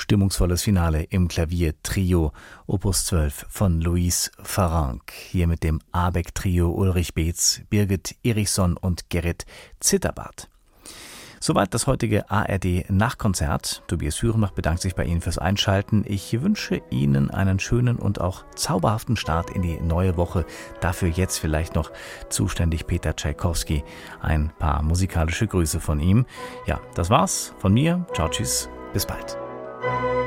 Stimmungsvolles Finale im Klaviertrio Opus 12 von Luis Farranc. Hier mit dem Abeck-Trio Ulrich Beetz, Birgit Erichson und Gerrit Zitterbart. Soweit das heutige ARD-Nachkonzert. Tobias Führenbach bedankt sich bei Ihnen fürs Einschalten. Ich wünsche Ihnen einen schönen und auch zauberhaften Start in die neue Woche. Dafür jetzt vielleicht noch zuständig Peter Tschaikowski. Ein paar musikalische Grüße von ihm. Ja, das war's von mir. Ciao, tschüss, bis bald.